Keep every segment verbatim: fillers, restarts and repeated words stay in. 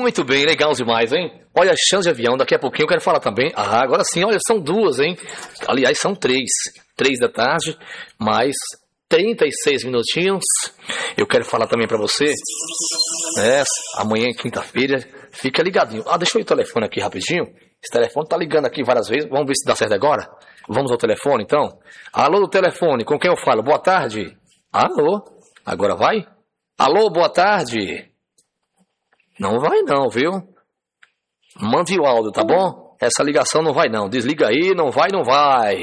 Muito bem, legal demais, hein? Olha, chance de avião, daqui a pouquinho eu quero falar também. Ah, agora sim, olha, são duas, hein? Aliás, são três. Três da tarde, mais trinta e seis minutinhos. Eu quero falar também pra você. É, amanhã é quinta-feira. Fica ligadinho. Ah, deixa eu ir o telefone aqui rapidinho. Esse telefone tá ligando aqui várias vezes. Vamos ver se dá certo agora. Vamos ao telefone, então. Alô, do telefone, com quem eu falo? Boa tarde. Alô, agora vai? Alô, boa tarde. Não vai não, viu? Mande o áudio, tá bom? Essa ligação não vai não. Desliga aí, não vai, não vai.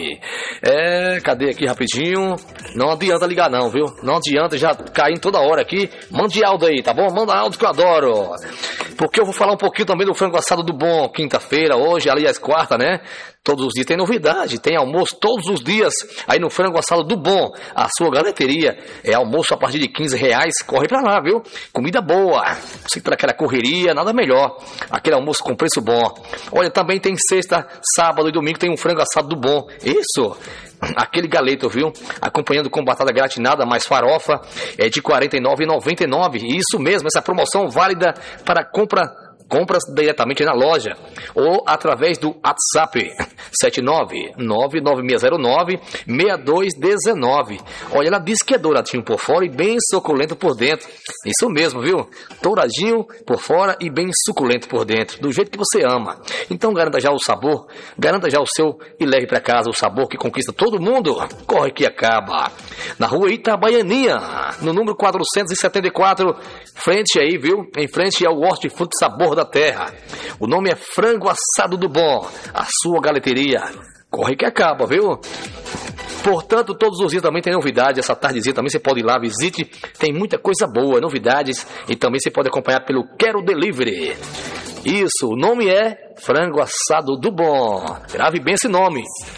É, cadê aqui rapidinho? Não adianta ligar não, viu? Não adianta, já caindo toda hora aqui. Mande áudio aí, tá bom? Manda áudio que eu adoro. Porque eu vou falar um pouquinho também do frango assado do bom. Quinta-feira, hoje, aliás, quarta, né? Todos os dias tem novidade, tem almoço todos os dias aí no Frango Assado do Bom. A sua galeteria é almoço a partir de quinze reais, corre pra lá, viu? Comida boa, você que tá naquela correria, nada melhor. Aquele almoço com preço bom. Olha, também tem sexta, sábado e domingo tem um Frango Assado do Bom. Isso, aquele galeto, viu? Acompanhando com batata gratinada mais farofa, é de quarenta e nove reais e noventa e nove centavos. Isso mesmo, essa promoção válida para compra... Compras diretamente na loja ou através do WhatsApp sete nove nove nove seis zero nove seis dois um nove. Olha, ela diz que é douradinho por fora e bem suculento por dentro. Isso mesmo, viu? Douradinho por fora e bem suculento por dentro, do jeito que você ama. Então garanta já o sabor, garanta já o seu e leve para casa o sabor que conquista todo mundo. Corre que acaba. Na rua Itabaianinha, no número quatrocentos e setenta e quatro, frente aí, viu? Em frente ao Hortifruti Sabor da Terra. O nome é Frango Assado do Bom, a sua galeteria. Corre que acaba, viu? Portanto, todos os dias também tem novidade. Essa tardezinha também você pode ir lá, visite. Tem muita coisa boa, novidades. E também você pode acompanhar pelo Quero Delivery. Isso, o nome é Frango Assado do Bom. Grave bem esse nome.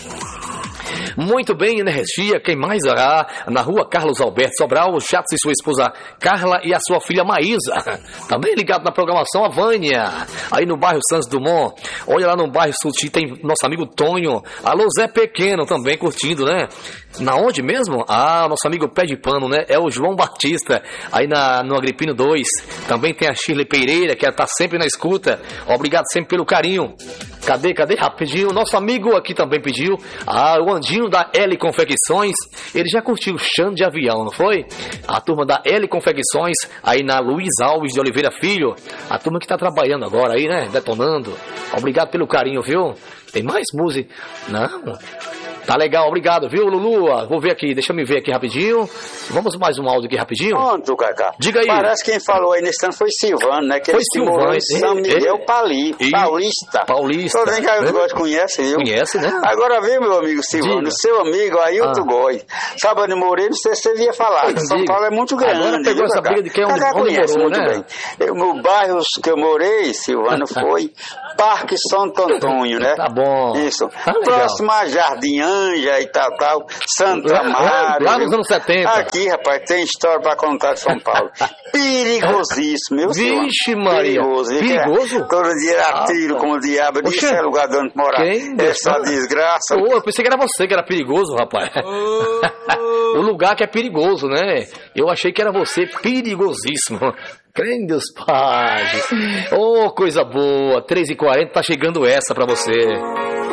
Muito bem, energia, quem mais? Ah, na rua Carlos Alberto Sobral, o Chato e sua esposa Carla e a sua filha Maísa. Também ligado na programação a Vânia, aí no bairro Santos Dumont. Olha lá no bairro Suti, tem nosso amigo Tonho. Alô, Zé Pequeno, também curtindo, né? Na onde mesmo? Ah, nosso amigo Pé de Pano, né? É o João Batista, aí na, no Agripino dois. Também tem a Shirley Pereira, que está sempre na escuta. Obrigado sempre pelo carinho. Cadê, cadê? Rapidinho, nosso amigo aqui também pediu. Ah, o Andinho da L Confecções. Ele já curtiu o chão de avião, não foi? A turma da L Confecções, aí na Luiz Alves de Oliveira Filho. A turma que tá trabalhando agora aí, né? Detonando. Obrigado pelo carinho, viu? Tem mais música? Não? Tá legal, obrigado, viu, Lulu? Vou ver aqui, deixa eu me ver aqui rapidinho. Vamos mais um áudio aqui rapidinho? Pronto, Cacá. Diga aí. Parece que quem falou aí nesse ano foi Silvano, né? Que foi ele Silvano. Em São Miguel Pali, e... Paulista. Paulista. Todo mundo que eu gosto conhece, viu? Conhece, né? Agora vem, meu amigo Silvano, Diga. seu amigo Ailton ah. Góes. Sábado de Moreira, não sei se você via falar. Eu São digo. Paulo é muito grande. Agora pegou viu, essa Cacá? briga de quem é onde, Cacá onde conhece morou, muito né? bem. Eu, no bairro que eu morei, Silvano, foi Parque Santo Antônio, né? Tá bom. Isso. Tá Próximo a Jardim Anja e tal, tal. Santo Amaro. Lá nos anos setenta. Aqui, rapaz, tem história pra contar de São Paulo. Perigosíssimo, meu senhor. Vixe, Maria. Perigoso. Perigoso? Todo dia era tiro ah, como o diabo. Oxe, Isso é lugar de onde morar. Quem? Essa desgraça. Oh, eu pensei que era você que era perigoso, rapaz. O lugar que é perigoso, né? Eu achei que era você, perigosíssimo. Crê Deus, Pai. Oh, coisa boa. três e quarenta, tá chegando essa pra você.